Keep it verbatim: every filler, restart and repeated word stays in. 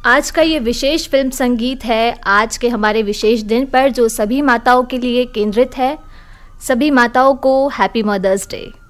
आज का ये विशेष फिल्म संगीत है आज के हमारे विशेष दिन पर, जो सभी माताओं के लिए केंद्रित है। सभी माताओं को हैप्पी मदर्स डे।